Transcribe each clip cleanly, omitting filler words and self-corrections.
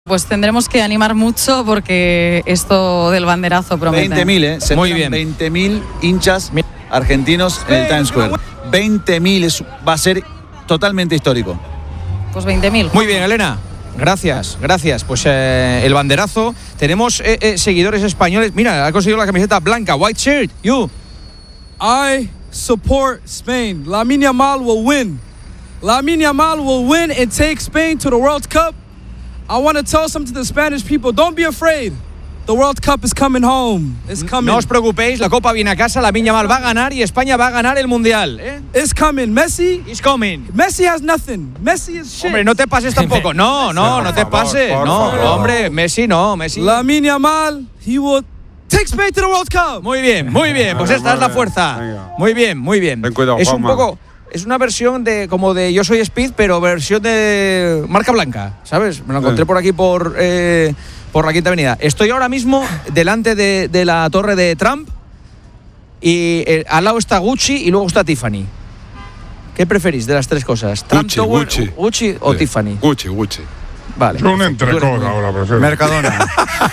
Pues tendremos que animar mucho porque esto del banderazo promete. 20.000, Muy bien. 20.000 hinchas argentinos en el Times Square. 20.000 va a ser totalmente histórico. Pues 20.000. Muy bien, Elena. Gracias. Pues el banderazo. Tenemos seguidores españoles. Mira, ha conseguido la camiseta blanca. White shirt. You. I support Spain. Lamine Yamal will win. Lamine Yamal will win and take Spain to the World Cup. I want to tell something to the Spanish people. Don't be afraid. The World Cup is coming home. It's coming. No os preocupéis, la Copa viene a casa, Lamine Yamal va a ganar y España va a ganar el Mundial. It's coming. Messi. It's coming. Messi has nothing. Messi is shit. Hombre, no te pases tampoco. No te pases. No, hombre, Messi no, Messi. Lamine Yamal, he will take Spain to the World Cup. Muy bien. Pues esta es la fuerza. Venga. Muy bien. Ten cuidado, es un Juanma. poco... Es una versión como de Yo Soy Speed, pero versión de marca blanca, ¿sabes? Me lo encontré por aquí, por la Quinta Avenida. Estoy ahora mismo delante de la torre de Trump y al lado está Gucci y luego está Tiffany. ¿Qué preferís de las tres cosas? ¿Trump Tower, Gucci o Tiffany? Gucci. Vale. Yo un entrecot ahora, prefiero. Mercadona.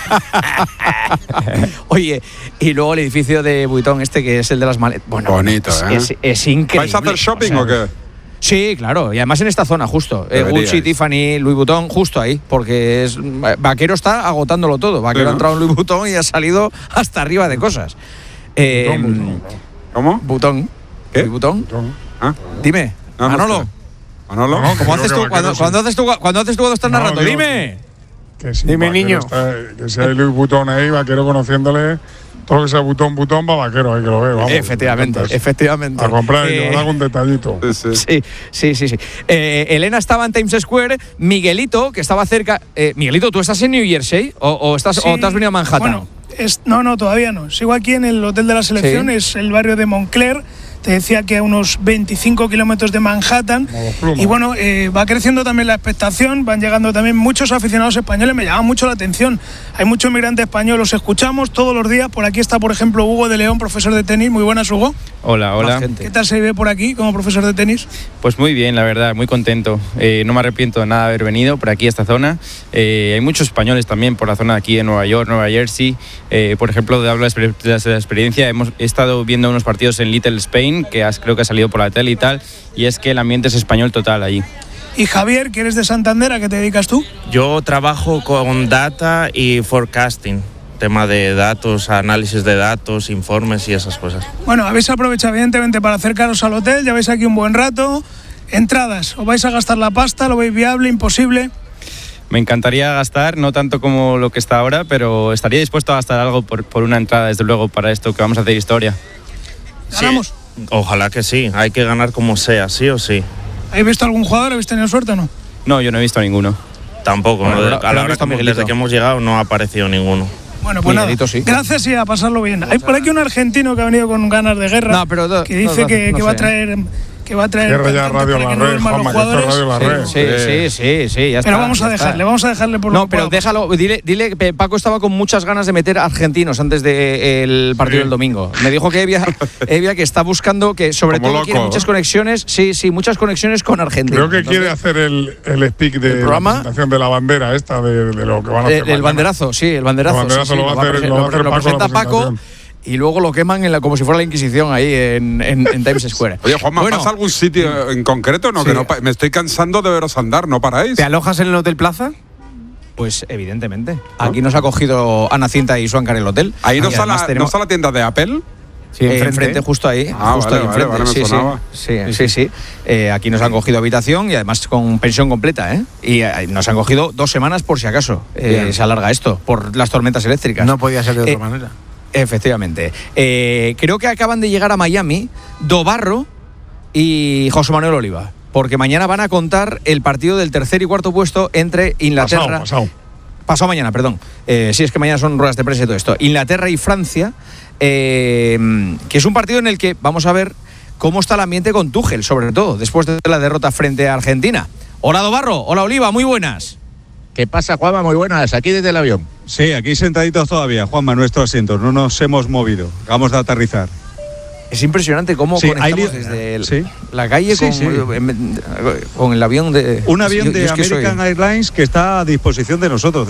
Oye, y luego el edificio de Vuitton que es el de las maletas. Bueno, bonito, es increíble. ¿Vais a hacer shopping o qué? Sí, claro, y además en esta zona, justo. Deberíais. Gucci, Tiffany, Louis Vuitton, justo ahí, porque Vaquero está agotándolo todo. Vaquero ha entrado en Louis Vuitton y ha salido hasta arriba de cosas. ¿Cómo? Vuitton. ¿Qué? Louis Vuitton. ¿Ah? Dime, No, no Manolo. sé. Manolo, No, ¿Cómo creo haces que tú Vaquero cuando haces tú cuando estás No, narrando? digo Dime. Que sí, Dime, Vaquero niño. que si hay Louis Vuitton ahí, Vaquero conociéndole, todo lo que sea Vuitton va Vaquero, ahí que lo ve, vamos. Efectivamente. A comprar y llevar algún detallito. Sí. Sí. Elena estaba en Times Square. Miguelito, que estaba cerca. Miguelito, ¿tú estás en New Jersey o te has venido a Manhattan? Bueno, no, todavía no. Sigo aquí en el Hotel de la Selección, Sí. es el barrio de Montclair. Te decía que a unos 25 kilómetros de Manhattan. Y bueno, va creciendo también la expectación, van llegando también muchos aficionados españoles, me llama mucho la atención. Hay muchos migrantes españoles, los escuchamos todos los días. Por aquí está, por ejemplo, Hugo de León, profesor de tenis. Muy buenas, Hugo. Hola. ¿Qué tal se ve por aquí como profesor de tenis? Pues muy bien, la verdad, muy contento. No me arrepiento de nada de haber venido por aquí a esta zona. Hay muchos españoles también por la zona de aquí de Nueva York, Nueva Jersey. Por ejemplo, de hablar de la experiencia, he estado viendo unos partidos en Little Spain, que creo que ha salido por la tele y tal, y es que el ambiente es español total allí. Y Javier, que eres de Santander, ¿a qué te dedicas tú? Yo trabajo con data y forecasting, tema de datos, análisis de datos, informes y esas cosas. Bueno, habéis aprovechado evidentemente para acercaros al hotel, ya vais aquí un buen rato. Entradas, ¿os vais a gastar la pasta? ¿Lo veis viable, imposible? Me encantaría gastar, no tanto como lo que está ahora, pero estaría dispuesto a gastar algo por una entrada, desde luego, para esto que vamos a hacer historia. ¿Ganamos? Sí, ojalá que sí, hay que ganar como sea, sí o sí. ¿Habéis visto algún jugador? ¿Habéis tenido suerte o no? No, yo no he visto ninguno. Tampoco, Bueno, ¿no? pero A la hora visto a que, Miguelito. desde que hemos llegado no ha aparecido ninguno. Bueno, pues Miguelito, nada, sí. gracias y a pasarlo bien. Hay por aquí un argentino que ha venido con ganas de guerra, No, pero que dice que no va a sé. traer... Que va a traer Cierra ya cantantes Radio para La que no Red, duerman los Juanma, que esto es jugadores. Radio La Red. Sí, ya está. Pero vamos a dejarle por lo No, que pero pueda pasar. déjalo, dile que Paco estaba con muchas ganas de meter argentinos antes del partido del domingo. Me dijo que Evia que está buscando, que sobre Como todo quiere loco. muchas conexiones, muchas conexiones con Argentina. Creo que Entonces, quiere hacer el speak de ¿el la programa? presentación de la bandera esta, de lo que van a hacer el mañana. banderazo, sí, el banderazo. El banderazo sí, lo va a hacer lo Paco presenta la Paco presentación. y luego lo queman como si fuera la Inquisición ahí en Times Square. Oye, Juanma, Bueno, ¿vas a algún sitio en concreto? No, Sí. que no, me estoy cansando de veros andar, ¿no paráis? ¿Te alojas en el Hotel Plaza? pues evidentemente. Aquí nos ha cogido Ana Cinta y Suancar el hotel. Ahí no Y está además tenemos- la tienda de Apple. Sí, enfrente, justo ahí. Ah, justo vale, ahí vale, enfrente. vale, me sonaba. Sí. Aquí nos han cogido habitación y además con pensión completa, ¿eh? Y nos han cogido 2 semanas por si acaso se alarga esto, por las tormentas eléctricas. No podía ser de otra manera. Efectivamente. Creo que acaban de llegar a Miami Dobarro y José Manuel Oliva, porque mañana van a contar el partido del tercer y cuarto puesto entre Inglaterra... Pasado mañana, perdón. Sí, es que mañana son ruedas de prensa y todo esto. Inglaterra y Francia, que es un partido en el que vamos a ver cómo está el ambiente con Tuchel, sobre todo, después de la derrota frente a Argentina. Hola Dobarro, hola Oliva, muy buenas. ¿Qué pasa, Juanma? Muy buenas, aquí desde el avión. Sí, aquí sentaditos todavía, Juanma, en nuestro asiento. No nos hemos movido. Acabamos de aterrizar. Es impresionante cómo conectamos desde la calle con el avión de... Un avión de American Airlines que está a disposición de nosotros.